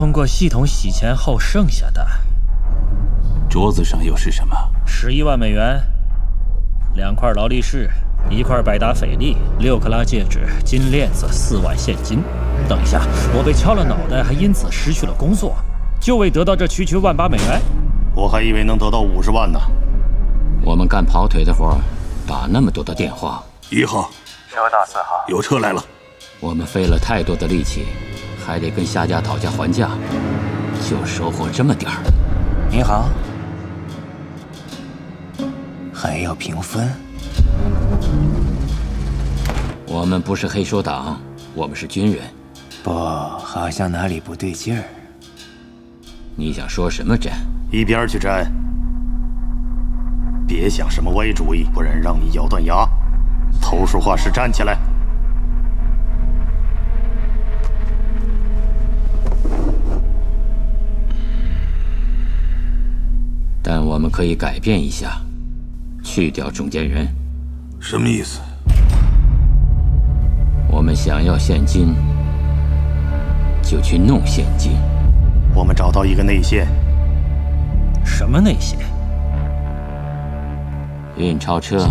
通过系统洗钱后剩下的。 桌子上又是什么 ？11万美元，2块劳力士，1块百达翡丽，6克拉戒指，金链子，4万现金。等一下，我被敲了脑袋，还因此失去了工作，就为得到这区万8美元。 我还以为能得到50万呢。 我们干跑腿的活，打那么多的电话。 1号， 收到4号， 有车来了。 我们费了太多的力气，还得跟下家讨价还价，就收获这么点儿。 你好。还要平分？ 我们不是黑手党，我们是军人。 不，好像哪里不对劲儿。 你想说什么，詹？ 一边去，詹！别想什么歪主意，不然让你咬断牙。头说话时站起来。 但我们可以改变一下。去掉中间人， 什么意思？ 我们想要现金，就去弄现金。 我们找到一个内线。 什么内线？ 运钞车。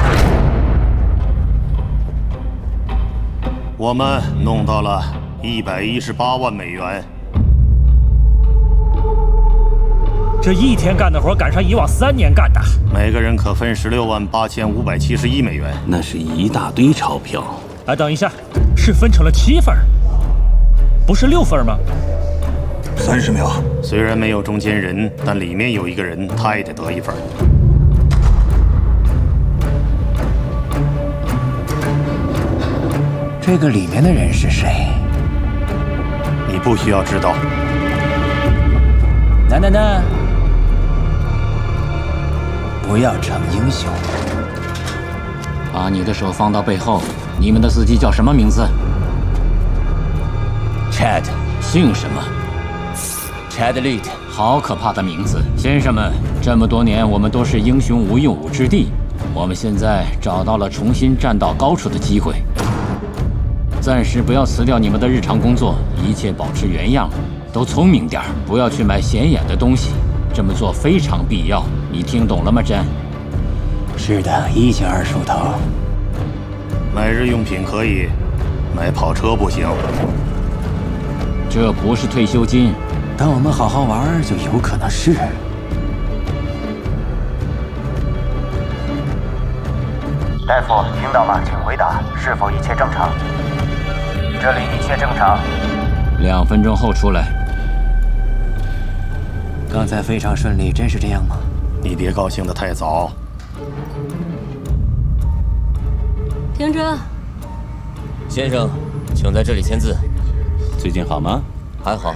我们弄到了118万美元。 这一天干的活赶上以往3年干的， 每个人可分168571美元， 那是一大堆钞票。 哎，等一下，是分成了7份，不是6份吗 ？30秒。虽然没有中间人，但里面有一个人，他也得得1份。 这个里面的人是谁？ 你不需要知道。 那。不要逞英雄！ 把你的手放到背后。你们的司机叫什么名字 ？Chad。 姓什么 ？Chad Lead。 好可怕的名字，先生们！这么多年，我们都是英雄无用武之地。我们现在找到了重新站到高处的机会。暂时不要辞掉你们的日常工作，一切保持原样。都聪明点，不要去买显眼的东西。这么做非常必要，你听懂了吗，詹？ 是的，1斤2出头。 买日用品可以，买跑车不行。 这不是退休金。 当我们好好玩，就有可能是。大夫，听到吗？请回答，是否一切正常？这里一切正常。 2分钟后出来。 刚才非常顺利，真是这样吗？ 你别高兴得太早。 停车。 先生，请在这里签字。 最近好吗？ 还好。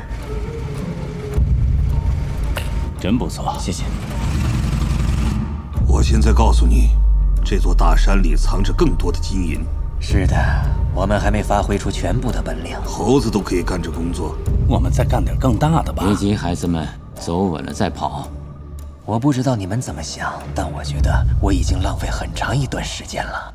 真不错， 谢谢。 我现在告诉你，这座大山里藏着更多的金银。 是的，我们还没发挥出全部的本领。 猴子都可以干这工作， 我们再干点更大的吧。 别急，孩子们，走稳了再跑。 我不知道你们怎么想，但我觉得我已经浪费很长一段时间了。